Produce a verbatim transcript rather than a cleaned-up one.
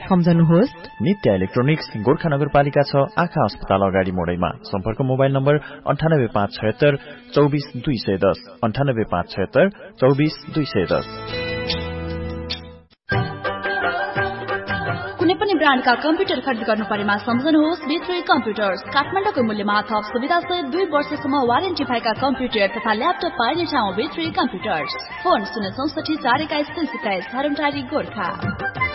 सम्झनुहोस् नित्य इलेक्ट्रोनिक्स गोर्खा नगरपालिका छ आँखा अस्पताल अगाडि मोडैमा। सम्पर्क मोबाइल नम्बर अन्ठानब्बे पाँच छयत्तर चौबिस दुई सय दस अन्ठानब्बे पाँच छयत्तर चौबिस दुई सय दस। कुनै पनि ब्रान्डका कम्प्युटर खरिद गर्नु परेमा सम्झनुहोस् बी थ्री कम्प्युटर्स। काठमाडौँको मूल्यमा थप सुविधा सहित दुई वर्षसम्म वारेन्टी भएका कम्प्युटर तथा ल्यापटप पाइने ठाउँ बी थ्री कम्प्युटर्स। फोन शून्य चौसठी चार एक्काइस तीन सत्ताइस हरमटारी गोर्खा।